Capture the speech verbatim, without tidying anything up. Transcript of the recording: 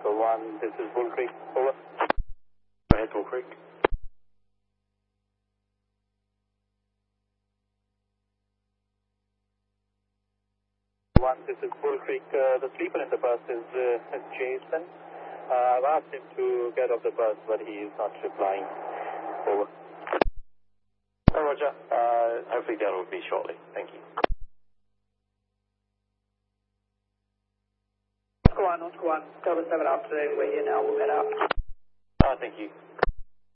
Oscar one, this is Bull Creek, over. Go ahead, Bull Creek. One, this is Bull Creek. Uh, the sleeper in the bus is, uh, is Jason. Uh, I've asked him to get off the bus, but he is not replying. Over. Oh, Roger. Uh, hopefully that will be shortly. Thank you. Oscar one, Oscar one, Delta seven after we're here now, we'll head out. Uh, thank you.